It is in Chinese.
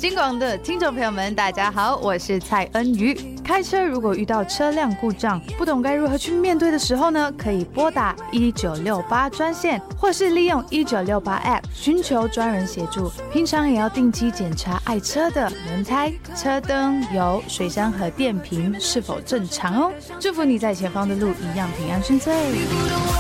金广的听众朋友们，大家好，我是蔡恩瑜。开车如果遇到车辆故障，不懂该如何去面对的时候呢，可以拨打1968专线，或是利用1968 App 寻求专人协助。平常也要定期检查爱车的轮胎、车灯、油、水箱和电瓶是否正常哦。祝福你在前方的路一样平安顺遂。